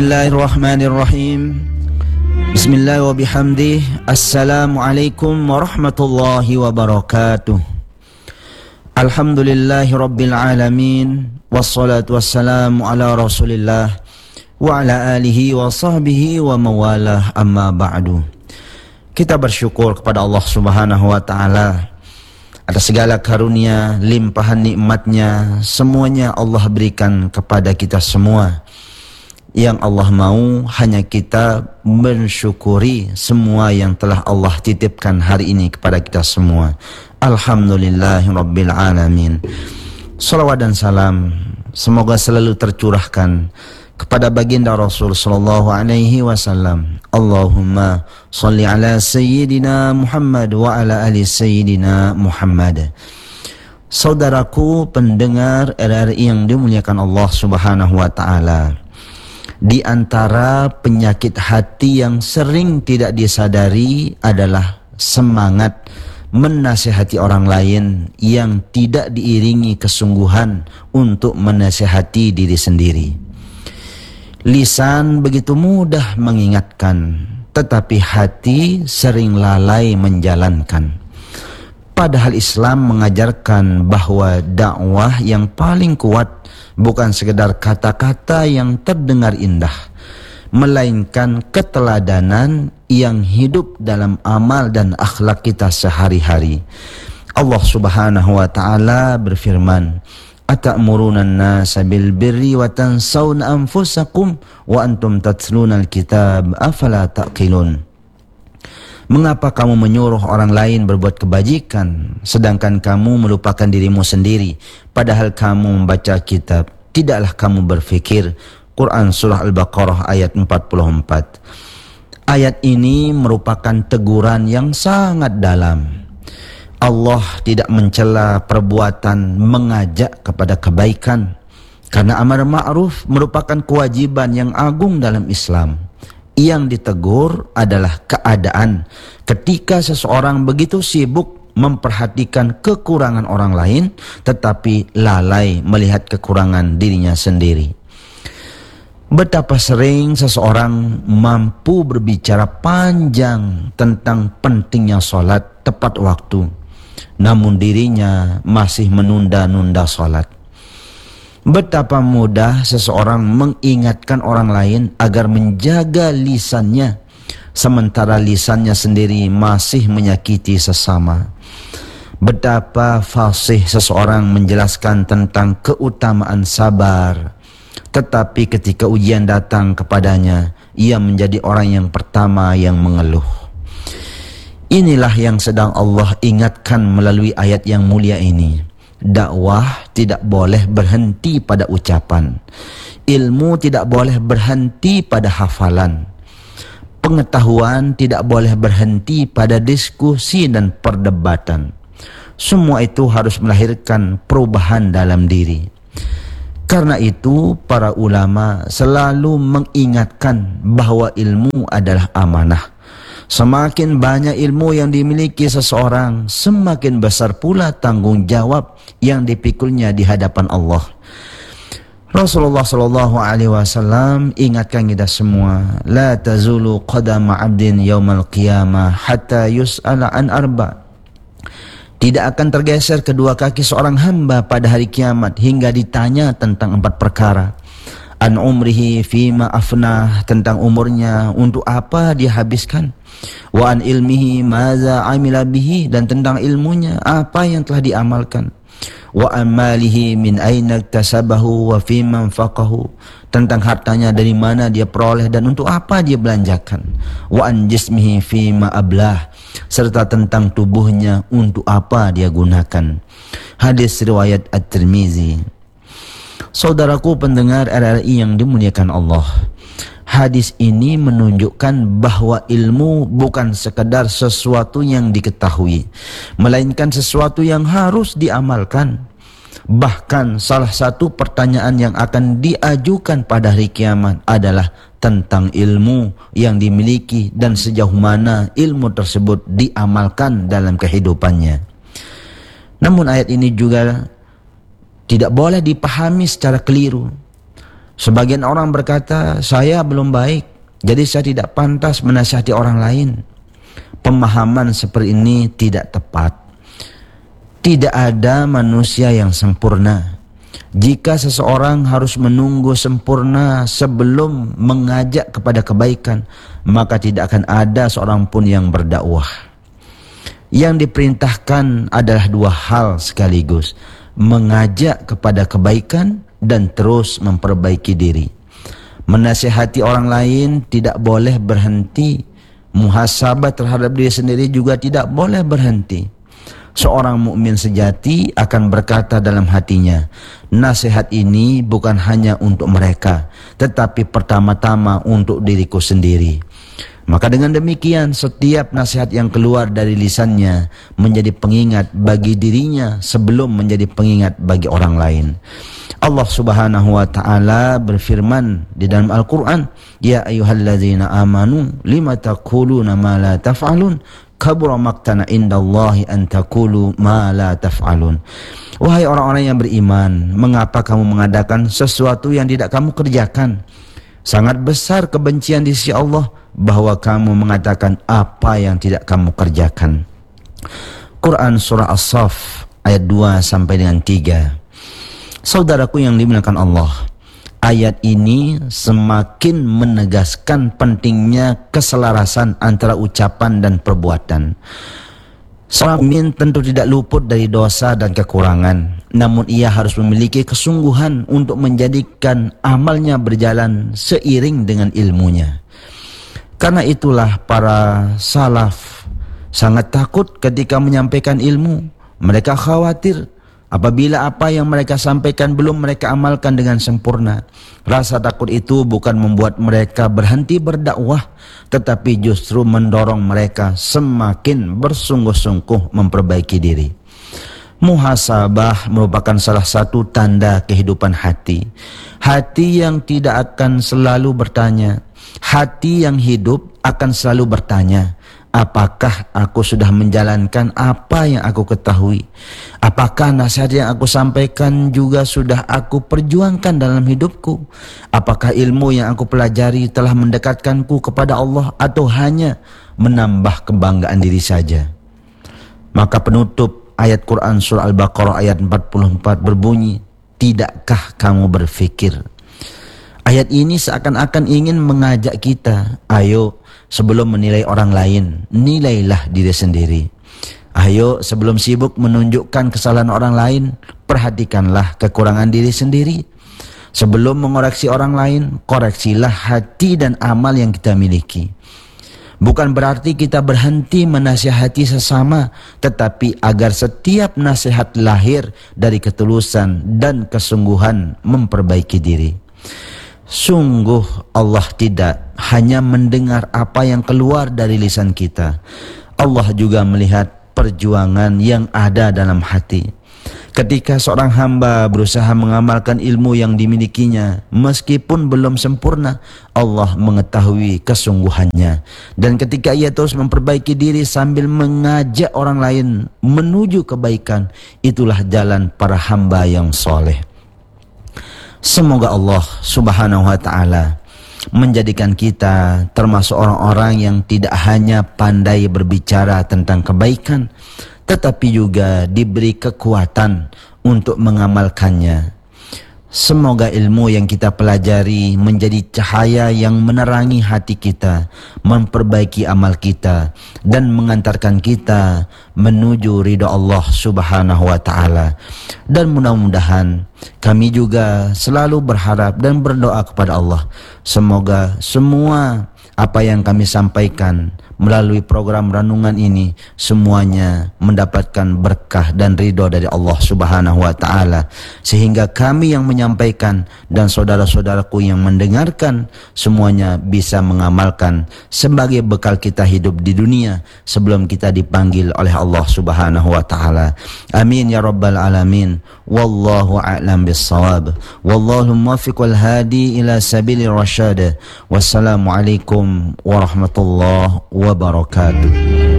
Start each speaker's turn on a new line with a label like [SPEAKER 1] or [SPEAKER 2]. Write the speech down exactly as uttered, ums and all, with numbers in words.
[SPEAKER 1] Bismillahirrahmanirrahim. Bismillah wa bihamdih. Assalamualaikum warahmatullahi wabarakatuh. Alhamdulillahi rabbil alamin. Wassalatu wassalamu ala rasulillah wa ala alihi wa sahbihi wa mawalah, amma ba'du. Kita bersyukur kepada Allah subhanahu wa ta'ala atas segala karunia, limpahan nikmatnya, semuanya Allah berikan kepada kita semua. Yang Allah mau hanya kita mensyukuri semua yang telah Allah titipkan hari ini kepada kita semua. Alhamdulillahirabbil alamin. Salawat dan salam semoga selalu tercurahkan kepada baginda Rasul sallallahu alaihi wasallam. Allahumma shalli ala sayyidina Muhammad wa ala ali sayyidina Muhammad. Saudaraku pendengar R R I yang dimuliakan Allah subhanahu wa ta'ala, di antara penyakit hati yang sering tidak disadari adalah semangat menasihati orang lain yang tidak diiringi kesungguhan untuk menasihati diri sendiri. Lisan begitu mudah mengingatkan, tetapi hati sering lalai menjalankan. Padahal Islam mengajarkan bahwa dakwah yang paling kuat bukan sekedar kata-kata yang terdengar indah, melainkan keteladanan yang hidup dalam amal dan akhlak kita sehari-hari. Allah subhanahu wa ta'ala berfirman, Ata'muruna an-nasa bil birri wa tansawna anfusakum wa antum tatluna al-kitab afala taqilun. Mengapa kamu menyuruh orang lain berbuat kebajikan, sedangkan kamu melupakan dirimu sendiri, padahal kamu membaca kitab? Tidaklah kamu berfikir? Quran Surah Al-Baqarah ayat empat puluh empat. Ayat ini merupakan teguran yang sangat dalam. Allah tidak mencela perbuatan mengajak kepada kebaikan, karena amar ma'ruf merupakan kewajiban yang agung dalam Islam. Yang ditegur adalah keadaan ketika seseorang begitu sibuk memperhatikan kekurangan orang lain, tetapi lalai melihat kekurangan dirinya sendiri. Betapa sering seseorang mampu berbicara panjang tentang pentingnya sholat tepat waktu, namun dirinya masih menunda-nunda sholat. Betapa mudah seseorang mengingatkan orang lain agar menjaga lisannya, sementara lisannya sendiri masih menyakiti sesama. Betapa fasih seseorang menjelaskan tentang keutamaan sabar, tetapi ketika ujian datang kepadanya, ia menjadi orang yang pertama yang mengeluh. Inilah yang sedang Allah ingatkan melalui ayat yang mulia ini. Dakwah tidak boleh berhenti pada ucapan. Ilmu tidak boleh berhenti pada hafalan. Pengetahuan tidak boleh berhenti pada diskusi dan perdebatan. Semua itu harus melahirkan perubahan dalam diri. Karena itu para ulama selalu mengingatkan bahwa ilmu adalah amanah. Semakin banyak ilmu yang dimiliki seseorang, semakin besar pula tanggung jawab yang dipikulnya di hadapan Allah. Rasulullah sallallahu alaihi wasallam ingatkan kita semua, la tazulu qadama 'abdin yaumal qiyamah hatta yus'ala an arba. Tidak akan tergeser kedua kaki seorang hamba pada hari kiamat hingga ditanya tentang empat perkara. An umrihi fima afnah, tentang umurnya untuk apa dia habiskan. Wa an ilmihi maza amila bihi, dan tentang ilmunya apa yang telah diamalkan. Wa amalihi min aina iktasabahu wa fima anfaqahu, tentang hartanya dari mana dia peroleh dan untuk apa dia belanjakan. Wa an jismihi fima ablah, serta tentang tubuhnya untuk apa dia gunakan. Hadis riwayat At-Tirmizi. Saudaraku pendengar R R I yang dimuliakan Allah, hadis ini menunjukkan bahwa ilmu bukan sekedar sesuatu yang diketahui, melainkan sesuatu yang harus diamalkan. Bahkan salah satu pertanyaan yang akan diajukan pada hari kiamat adalah tentang ilmu yang dimiliki dan sejauh mana ilmu tersebut diamalkan dalam kehidupannya. Namun ayat ini juga tidak boleh dipahami secara keliru. Sebagian orang berkata, saya belum baik, jadi saya tidak pantas menasihati orang lain. Pemahaman seperti ini tidak tepat. Tidak ada manusia yang sempurna. Jika seseorang harus menunggu sempurna sebelum mengajak kepada kebaikan, maka tidak akan ada seorang pun yang berdakwah. Yang diperintahkan adalah dua hal sekaligus, mengajak kepada kebaikan dan terus memperbaiki diri. Menasihati orang lain tidak boleh berhenti. Muhasabah terhadap diri sendiri juga tidak boleh berhenti. Seorang mukmin sejati akan berkata dalam hatinya, nasihat ini bukan hanya untuk mereka, tetapi pertama-tama untuk diriku sendiri. Maka dengan demikian setiap nasihat yang keluar dari lisannya menjadi pengingat bagi dirinya sebelum menjadi pengingat bagi orang lain. Allah Subhanahu wa taala berfirman di dalam Al-Qur'an, ya ayyuhalladzina amanu lima taquluna ma la taf'alun kabura maqtana indallahi an taqulu ma la taf'alun. Wahai orang-orang yang beriman, mengapa kamu mengadakan sesuatu yang tidak kamu kerjakan? Sangat besar kebencian di sisi Allah bahwa kamu mengatakan apa yang tidak kamu kerjakan. Quran surah As-Saff ayat dua sampai dengan tiga. Saudaraku yang dimuliakan Allah, ayat ini semakin menegaskan pentingnya keselarasan antara ucapan dan perbuatan. Seorang mukmin tentu tidak luput dari dosa dan kekurangan, namun ia harus memiliki kesungguhan untuk menjadikan amalnya berjalan seiring dengan ilmunya. Karena itulah para salaf sangat takut ketika menyampaikan ilmu. Mereka khawatir apabila apa yang mereka sampaikan belum mereka amalkan dengan sempurna. Rasa takut itu bukan membuat mereka berhenti berdakwah, tetapi justru mendorong mereka semakin bersungguh-sungguh memperbaiki diri. Muhasabah merupakan salah satu tanda kehidupan hati. Hati yang tidak akan selalu bertanya. Hati yang hidup akan selalu bertanya, apakah aku sudah menjalankan apa yang aku ketahui? Apakah nasihat yang aku sampaikan juga sudah aku perjuangkan dalam hidupku? Apakah ilmu yang aku pelajari telah mendekatkanku kepada Allah atau hanya menambah kebanggaan diri saja? Maka penutup ayat Quran surah Al-Baqarah ayat empat puluh empat berbunyi, tidakkah kamu berfikir? Ayat ini seakan-akan ingin mengajak kita, ayo sebelum menilai orang lain, nilailah diri sendiri. Ayo sebelum sibuk menunjukkan kesalahan orang lain, perhatikanlah kekurangan diri sendiri. Sebelum mengoreksi orang lain, koreksilah hati dan amal yang kita miliki. Bukan berarti kita berhenti menasihati sesama, tetapi agar setiap nasihat lahir dari ketulusan dan kesungguhan memperbaiki diri. Sungguh Allah tidak hanya mendengar apa yang keluar dari lisan kita. Allah juga melihat perjuangan yang ada dalam hati. Ketika seorang hamba berusaha mengamalkan ilmu yang dimilikinya, meskipun belum sempurna, Allah mengetahui kesungguhannya. Dan ketika ia terus memperbaiki diri sambil mengajak orang lain menuju kebaikan, itulah jalan para hamba yang soleh. Semoga Allah Subhanahu wa ta'ala menjadikan kita termasuk orang-orang yang tidak hanya pandai berbicara tentang kebaikan, tetapi juga diberi kekuatan untuk mengamalkannya. Semoga ilmu yang kita pelajari menjadi cahaya yang menerangi hati kita, memperbaiki amal kita, dan mengantarkan kita menuju ridha Allah Subhanahu wa ta'ala. Dan mudah-mudahan kami juga selalu berharap dan berdoa kepada Allah, semoga semua apa yang kami sampaikan melalui program renungan ini semuanya mendapatkan berkah dan ridho dari Allah Subhanahu wa ta'ala, sehingga kami yang menyampaikan dan saudara-saudaraku yang mendengarkan semuanya bisa mengamalkan sebagai bekal kita hidup di dunia sebelum kita dipanggil oleh Allah Subhanahu wa ta'ala. Amin ya rabbal alamin. Wallahu a'lam bissawab. Wallahu muwaffiq wal hadi ila sabilir rasyad. Wassalamualaikum warahmatullahi wabarakatuh.